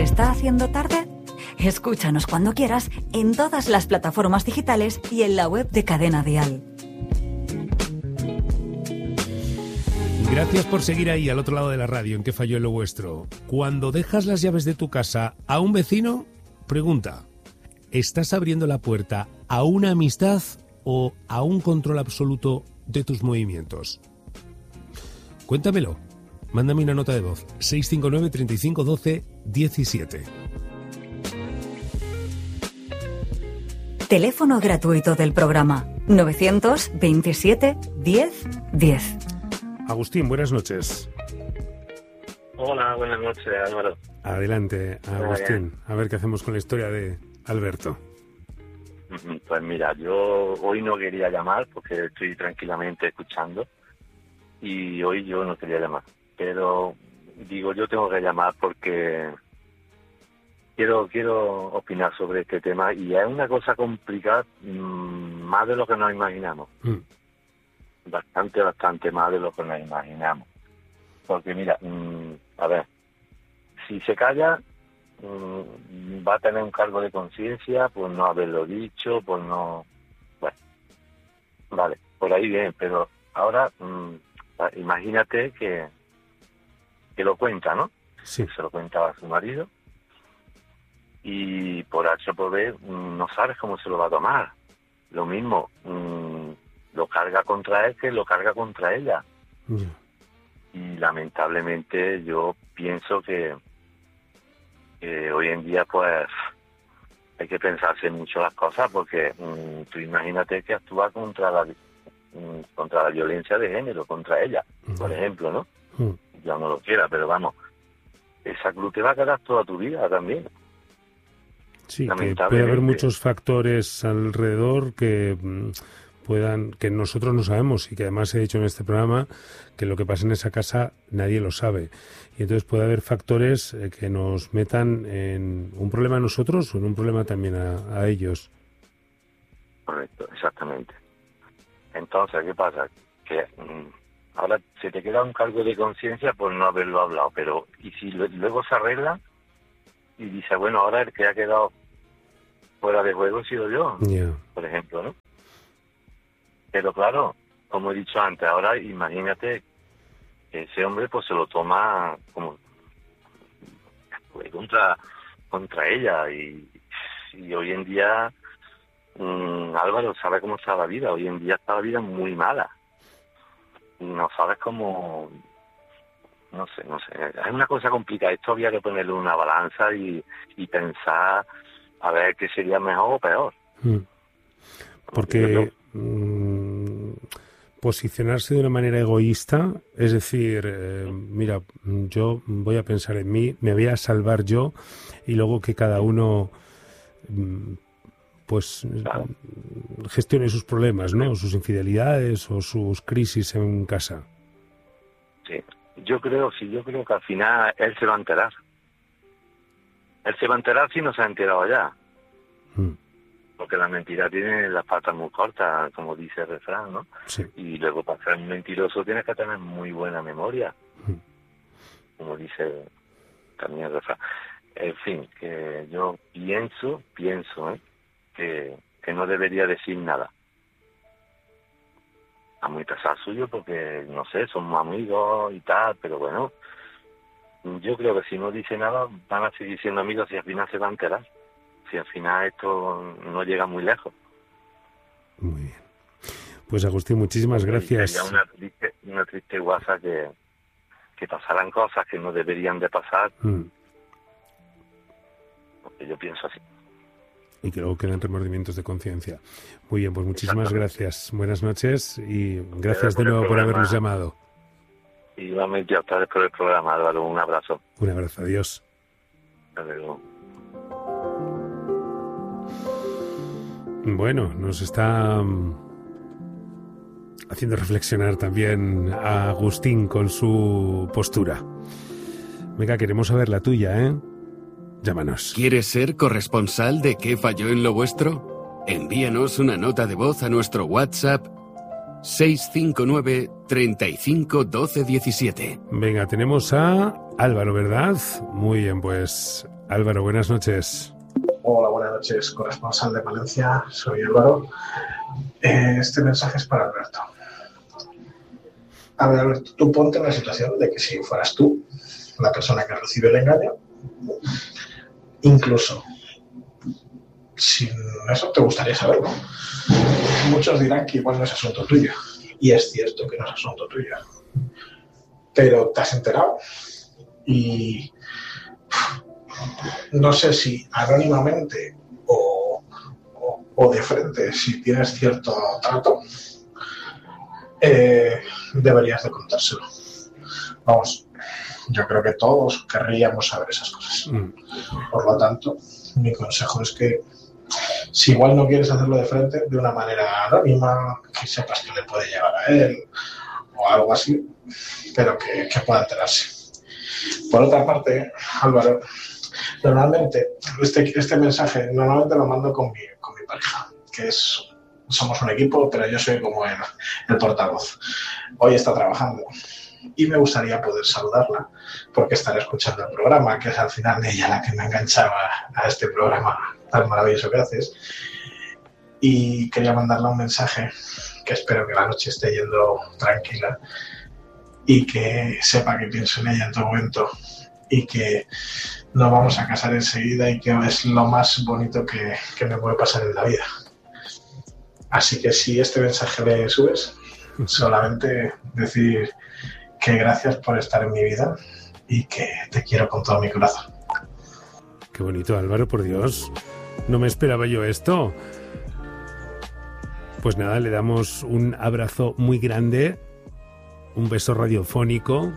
está haciendo tarde? Escúchanos cuando quieras en todas las plataformas digitales y en la web de Cadena Dial. Gracias por seguir ahí al otro lado de la radio en ¿Qué falló en lo vuestro? Cuando dejas las llaves de tu casa a un vecino, pregunta, ¿estás abriendo la puerta a una amistad o a un control absoluto de tus movimientos? Cuéntamelo. Mándame una nota de voz. 659 35 12 17. Teléfono gratuito del programa 927 10 10. Agustín, buenas noches. Hola, buenas noches, Álvaro. Adelante, Agustín. A ver qué hacemos con la historia de Alberto. Pues mira, yo hoy no quería llamar porque estoy tranquilamente escuchando y hoy yo no quería llamar. Pero digo, yo tengo que llamar porque quiero opinar sobre este tema y es una cosa complicada, más de lo que nos imaginamos. Bastante más de lo que nos imaginamos. Porque mira, a ver, si se calla, va a tener un cargo de conciencia por no haberlo dicho, por no... Bueno, vale, por ahí bien, pero ahora imagínate que lo cuenta, ¿no? Sí. Se lo cuenta a su marido y por H o por B no sabes cómo se lo va a tomar. Lo mismo, lo carga contra él que lo carga contra ella. Y lamentablemente yo pienso que hoy en día pues hay que pensarse mucho las cosas porque tú imagínate que actúa contra la violencia de género, contra ella, por ejemplo, ¿no? Yo no lo quiera, pero vamos, esa cruz te va a quedar toda tu vida también. Sí, que puede haber muchos factores alrededor que nosotros no sabemos y que además he dicho en este programa que lo que pasa en esa casa nadie lo sabe. Y entonces puede haber factores que nos metan en un problema a nosotros o en un problema también a ellos. Correcto, exactamente. Entonces, ¿qué pasa? Que ahora se te queda un cargo de conciencia por no haberlo hablado, pero y si luego se arregla y dice, bueno, ahora el que ha quedado fuera de juego he sido yo, por ejemplo, ¿no? Pero claro, como he dicho antes, ahora imagínate que ese hombre pues se lo toma como pues, contra ella y hoy en día Álvaro sabe cómo está la vida, hoy en día está la vida muy mala y no sabes cómo, no sé, es una cosa complicada. Esto había que ponerle una balanza y pensar a ver qué sería mejor o peor. Porque posicionarse de una manera egoísta, es decir, mira, yo voy a pensar en mí, me voy a salvar yo y luego que cada uno pues gestione sus problemas, ¿no? Sus infidelidades o sus crisis en casa. Sí, yo creo que al final él se va a enterar. Él se va a enterar si no se ha enterado ya. Porque la mentira tiene las patas muy cortas, como dice el refrán, ¿no? Sí. Y luego para ser un mentiroso tienes que tener muy buena memoria, como dice también el refrán. En fin, que yo pienso, que no debería decir nada. A muy pesar suyo, porque, no sé, somos amigos y tal, pero bueno, yo creo que si no dice nada, van a seguir siendo amigos y al final se va a enterar. Si al final esto no llega muy lejos. Muy bien. Pues Agustín, muchísimas gracias. Sería una triste guasa que pasaran cosas que no deberían de pasar. Porque yo pienso así. Y que luego quedan remordimientos de conciencia. Muy bien, pues muchísimas gracias. Buenas noches y gracias de nuevo por habernos llamado. Y igualmente a ustedes por el programa, Álvaro. Un abrazo. Un abrazo, adiós. Hasta luego. Bueno, nos está haciendo reflexionar también a Agustín con su postura. Venga, queremos saber la tuya, ¿eh? Llámanos. ¿Quieres ser corresponsal de ¿Qué falló en lo vuestro? Envíanos una nota de voz a nuestro WhatsApp 659 35 12 17. Venga, tenemos a Álvaro, ¿verdad? Muy bien, pues Álvaro, buenas noches. Hola, buenas noches, corresponsal de Valencia, soy Álvaro. Este mensaje es para Alberto. A ver, Alberto, tú ponte en la situación de que si fueras tú la persona que recibe el engaño, incluso sin eso te gustaría saberlo. Muchos dirán que igual no es asunto tuyo, y es cierto que no es asunto tuyo, pero te has enterado y no sé si anónimamente o de frente, si tienes cierto trato, deberías de contárselo. Vamos, yo creo que todos querríamos saber esas cosas. Por lo tanto, mi consejo es que si igual no quieres hacerlo de frente, de una manera anónima, que sepas que le puede llegar a él o algo así, pero que pueda enterarse. Por otra parte, Álvaro, normalmente este mensaje normalmente lo mando con mi pareja, que somos un equipo, pero yo soy como el portavoz. Hoy está trabajando y me gustaría poder saludarla porque estará escuchando el programa, que es al final ella la que me enganchaba a este programa tan maravilloso que haces, y quería mandarle un mensaje que espero que la noche esté yendo tranquila y que sepa que pienso en ella en todo momento y que nos vamos a casar enseguida y que es lo más bonito que me puede pasar en la vida. Así que si este mensaje le subes, solamente decir que gracias por estar en mi vida y que te quiero con todo mi corazón. Qué bonito, Álvaro, por Dios. No me esperaba yo esto. Pues nada, le damos un abrazo muy grande, un beso radiofónico.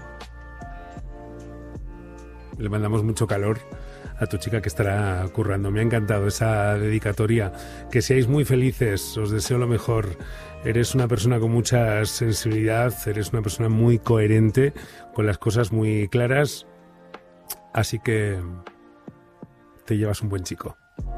Le mandamos mucho calor a tu chica que estará currando. Me ha encantado esa dedicatoria. Que seáis muy felices, os deseo lo mejor. Eres una persona con mucha sensibilidad, eres una persona muy coherente, con las cosas muy claras. Así que te llevas un buen chico.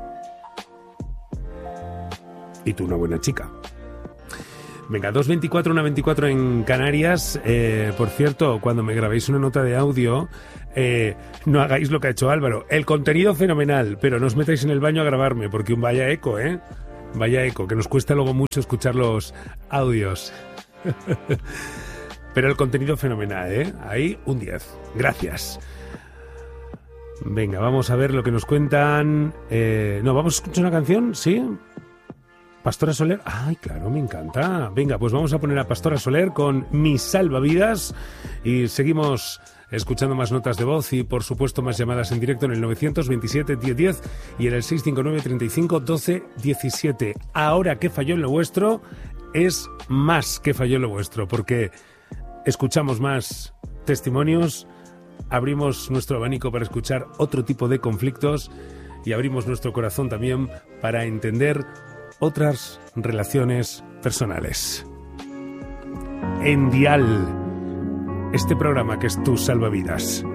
Y tú una buena chica. Venga, 2:24, 1:24 en Canarias. Por cierto, cuando me grabéis una nota de audio, no hagáis lo que ha hecho Álvaro. El contenido fenomenal, pero no os metáis en el baño a grabarme, porque vaya eco, vaya eco, que nos cuesta luego mucho escuchar los audios. Pero el contenido fenomenal, ahí un 10. Gracias. Venga, vamos a ver lo que nos cuentan. No, vamos a escuchar una canción, ¿sí? Pastora Soler, ay, claro, me encanta. Venga, pues vamos a poner a Pastora Soler con Mi Salvavidas y seguimos escuchando más notas de voz y, por supuesto, más llamadas en directo en el 927 1010 y en el 659 35 12 17. Ahora que falló en lo vuestro, es más que falló en lo vuestro, porque escuchamos más testimonios, abrimos nuestro abanico para escuchar otro tipo de conflictos y abrimos nuestro corazón también para entender otras relaciones personales. En Dial, este programa que es tu salvavidas.